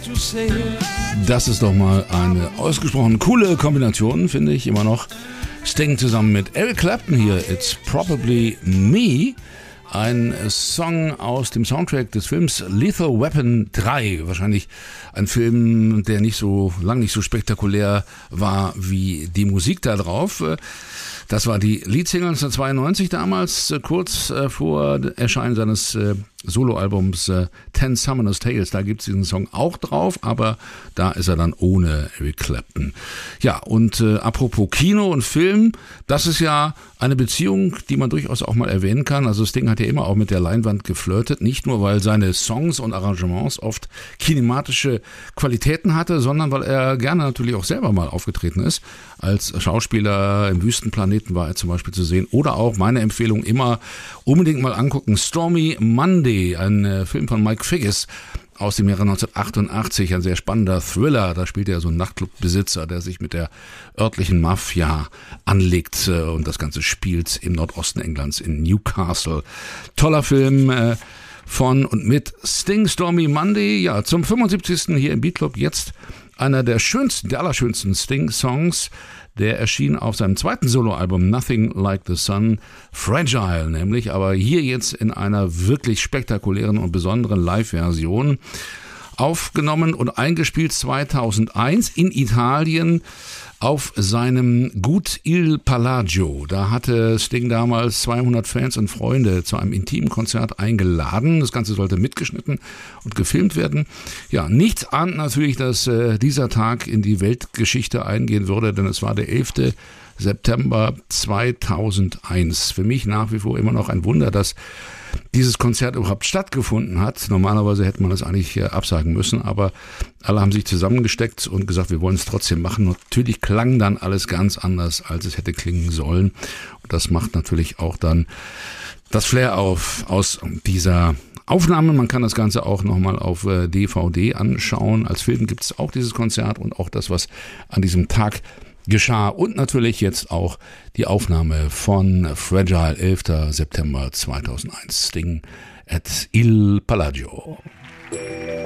Das ist doch mal eine ausgesprochen coole Kombination, finde ich immer noch. Sting zusammen mit Eric Clapton hier, It's Probably Me. Ein Song aus dem Soundtrack des Films Lethal Weapon 3. Wahrscheinlich ein Film, der nicht so spektakulär war wie die Musik da drauf. Das war die Leadsingle 1992 damals, kurz vor Erscheinen seines Soloalbums Ten Summoner's Tales. Da gibt's diesen Song auch drauf, aber da ist er dann ohne Eric Clapton. Ja, und apropos Kino und Film, das ist ja eine Beziehung, die man durchaus auch mal erwähnen kann. Also Sting hat ja immer auch mit der Leinwand geflirtet, nicht nur, weil seine Songs und Arrangements oft kinematische Qualitäten hatte, sondern weil er gerne natürlich auch selber mal aufgetreten ist. Als Schauspieler im Wüstenplaneten war er zum Beispiel zu sehen. Oder auch, meine Empfehlung immer, unbedingt mal angucken, Stormy Monday, ein Film von Mike Figgis aus dem Jahre 1988, ein sehr spannender Thriller. Da spielt er so einen Nachtclubbesitzer, der sich mit der örtlichen Mafia anlegt und das Ganze spielt im Nordosten Englands in Newcastle. Toller Film von und mit Sting, Stormy Monday. Ja, zum 75. hier im Beat Club jetzt einer der allerschönsten Sting-Songs, der erschien auf seinem zweiten Soloalbum Nothing Like the Sun, Fragile nämlich, aber hier jetzt in einer wirklich spektakulären und besonderen Live-Version. Aufgenommen und eingespielt 2001 in Italien auf seinem Gut Il Palagio. Da hatte Sting damals 200 Fans und Freunde zu einem intimen Konzert eingeladen. Das Ganze sollte mitgeschnitten und gefilmt werden. Ja, nichts ahnt natürlich, dass dieser Tag in die Weltgeschichte eingehen würde, denn es war der 11. September 2001. Für mich nach wie vor immer noch ein Wunder, dass dieses Konzert überhaupt stattgefunden hat. Normalerweise hätte man das eigentlich absagen müssen, aber alle haben sich zusammengesteckt und gesagt, wir wollen es trotzdem machen. Natürlich klang dann alles ganz anders, als es hätte klingen sollen. Und das macht natürlich auch dann das Flair aus dieser Aufnahme. Man kann das Ganze auch nochmal auf DVD anschauen. Als Film gibt es auch dieses Konzert und auch das, was an diesem Tag geschah. Und natürlich jetzt auch die Aufnahme von Fragile, 11. September 2001. Sting at Il Palagio.